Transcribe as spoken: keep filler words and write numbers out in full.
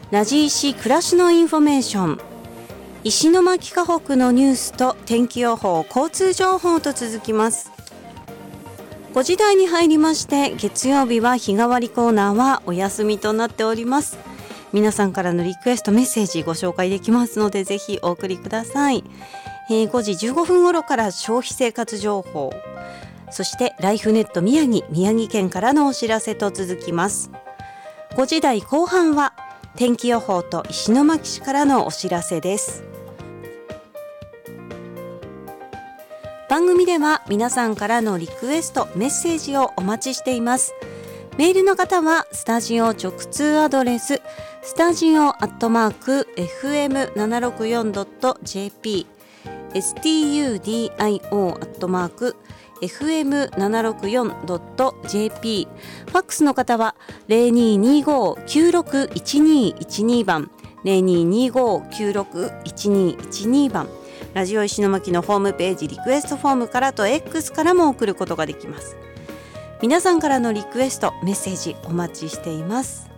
ラジ石暮らしのインフォメーション、石巻河北のニュースと天気予報、交通情報と続きます。ごじ台に入りまして、月曜日は日替わりコーナーはお休みとなっております。皆さんからのリクエストメッセージご紹介できますので、ぜひお送りください。えー、ごじじゅうごふん頃から消費生活情報、そしてライフネット宮城宮城県からのお知らせと続きます。ごじ台後半は天気予報と石巻市からのお知らせです。番組では皆さんからのリクエストメッセージをお待ちしています。メールの方はスタジオ直通アドレススタジオアットマーク エフエムななろくよんドットジェーピー スタジオ アットマーク エフエムななろくよんドットジェーピー、 ファックスの方は ゼロにーにーごーきゅうろくいちにーいちに 番 ゼロにーにーごーきゅうろくいちにーいちに 番、ラジオ石巻のホームページリクエストフォームからと X からも送ることができます。皆さんからのリクエストメッセージお待ちしています。